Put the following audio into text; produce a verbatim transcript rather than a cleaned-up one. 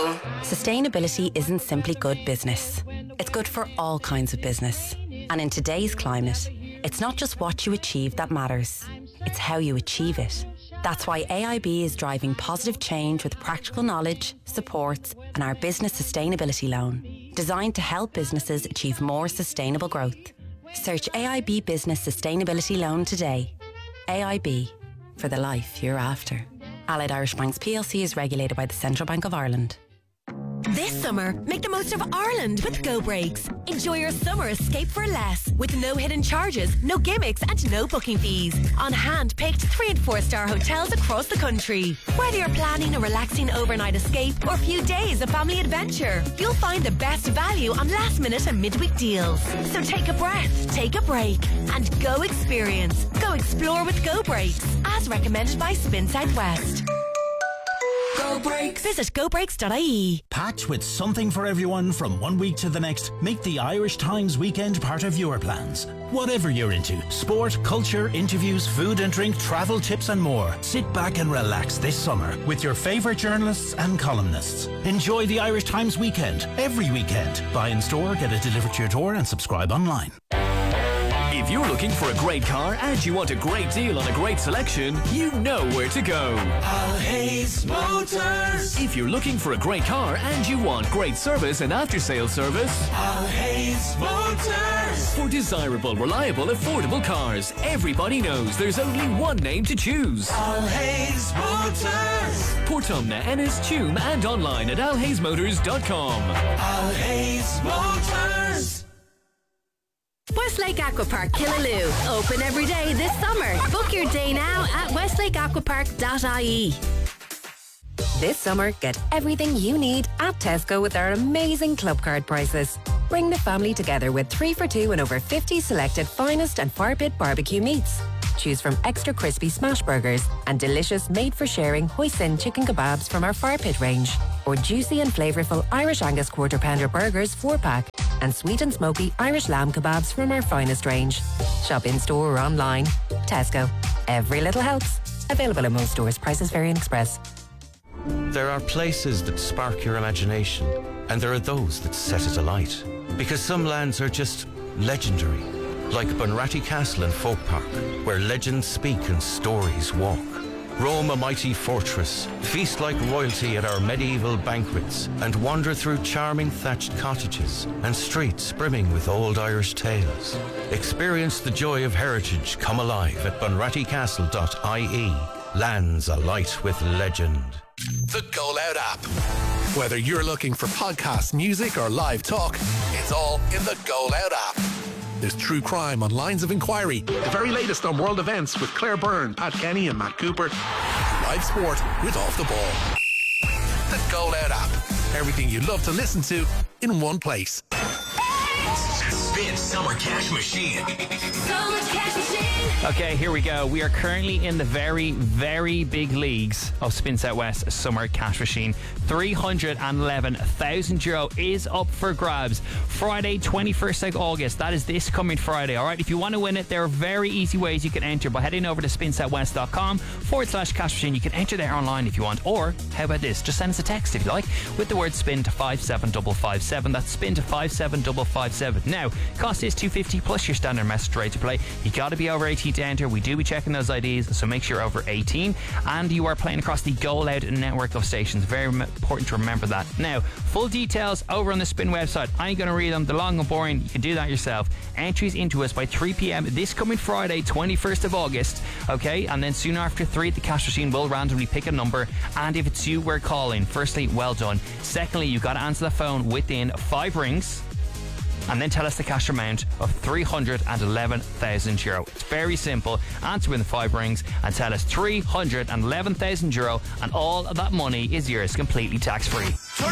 go. Sustainability isn't simply good business. It's good for all kinds of business. And in today's climate, it's not just what you achieve that matters. It's how you achieve it. That's why A I B is driving positive change with practical knowledge, support, and our business sustainability loan, designed to help businesses achieve more sustainable growth. Search A I B Business Sustainability Loan today. A I B, for the life you're after. Allied Irish Banks P L C is regulated by the Central Bank of Ireland. This summer, make the most of Ireland with Go Breaks. Enjoy your summer escape for less, with no hidden charges, no gimmicks and no booking fees. On hand-picked three and four star hotels across the country. Whether you're planning a relaxing overnight escape or a few days of family adventure, you'll find the best value on last minute and midweek deals. So take a breath, take a break and go experience. Go explore with Go Breaks, as recommended by Spin Southwest. Go Breaks. Visit go breaks dot I E. Packed with something for everyone from one week to the next, make the Irish Times weekend part of your plans. Whatever you're into, sport, culture, interviews, food and drink, travel tips and more. Sit back and relax this summer with your favourite journalists and columnists. Enjoy the Irish Times weekend, every weekend. Buy in store, get it delivered to your door and subscribe online. If you're looking for a great car and you want a great deal on a great selection, you know where to go. Alhays Motors. If you're looking for a great car and you want great service and after-sales service, Alhays Motors. For desirable, reliable, affordable cars, everybody knows there's only one name to choose. Alhays Motors. Portumna, Ennis, Tuam and online at alhays motors dot com. Alhays Motors. Westlake Aquapark Killaloe. Open every day this summer. Book your day now at westlake aquapark dot I E. This summer, get everything you need at Tesco with our amazing club card prices. Bring the family together with three for two and over fifty selected finest and fire pit barbecue meats. Choose from extra crispy smash burgers and delicious made-for-sharing hoisin chicken kebabs from our fire pit range, or juicy and flavourful Irish Angus quarter pounder burgers four pack, and sweet and smoky Irish lamb kebabs from our finest range. Shop in store or online. Tesco. Every little helps. Available in most stores. Prices vary in Express. There are places that spark your imagination, and there are those that set it alight. Because some lands are just legendary, like Bunratty Castle and Folk Park, where legends speak and stories walk. Roam a mighty fortress, feast like royalty at our medieval banquets, and wander through charming thatched cottages and streets brimming with old Irish tales. Experience the joy of heritage come alive at bunratty castle dot I E. Lands alight with legend. The Go Loud app. Whether you're looking for podcasts, music or live talk, it's all in the Go Loud app. There's true crime on Lines of Inquiry, the very latest on world events with Claire Byrne, Pat Kenny and Matt Cooper, live sport with Off the Ball. The Go Loud app. Everything you love to listen to in one place. Spin Summer Cash Machine. Summer Cash Machine. Okay, here we go. We are currently in the very, very big leagues of Spin Southwest Summer Cash Machine. three hundred eleven thousand euro is up for grabs. Friday, twenty-first of August. That is this coming Friday, all right? If you want to win it, there are very easy ways you can enter by heading over to spin southwest dot com forward slash cash machine. You can enter there online if you want. Or, how about this? Just send us a text if you like with the word spin to five seven five five seven. That's spin to five seven five five seven. Now, cost is two hundred fifty plus your standard message rate to play. You got to be over eighteen to enter. We do be checking those I Ds, so make sure you're over eighteen. And you are playing across the Go Loud network of stations. Very important to remember that. Now, full details over on the Spin website. I ain't going to read them. They're long and boring. You can do that yourself. Entries into us by three p.m. this coming Friday, twenty-first of August. Okay, and then soon after three, the cash machine will randomly pick a number. And if it's you, we're calling. Firstly, well done. Secondly, you've got to answer the phone within five rings. And then tell us the cash amount of three hundred eleven thousand euro. It's very simple. Answer within five rings and tell us three hundred eleven thousand euro, and all of that money is yours completely tax free.